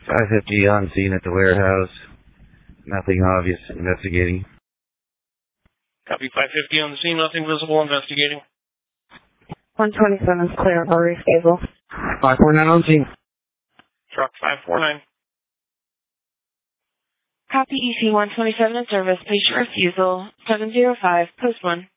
550 on scene at the warehouse. Nothing obvious. Investigating. Copy 550 on the scene. Nothing visible. Investigating. 127 is clear. Hurry, stable. 549 on scene. Truck 549. Copy EC 127 in service. Patient refusal. 705. Post 1.